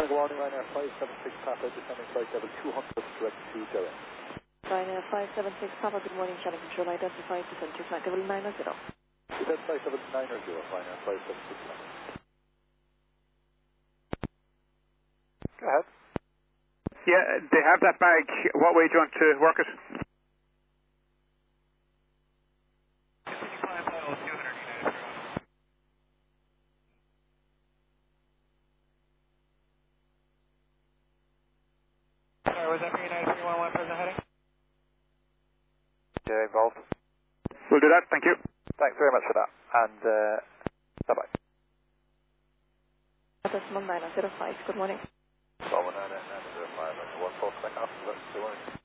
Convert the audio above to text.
Good morning, Ryanair 576 Papa, descending flight level 200, direct to Derry. Ryanair 576 Papa, good morning, channel control identified, descend to flight level 90. Descend flight level 90, Ryanair 576 Papa. Go ahead. Yeah, they have that bag. What way do you want to work it? Sorry, was that for United 311 present heading? Yeah, involved. We'll do that, thank you. Thanks very much for that, and bye-bye. Decimal 905, good morning. Bravo 905, 1 4 Quebec, after that, good morning.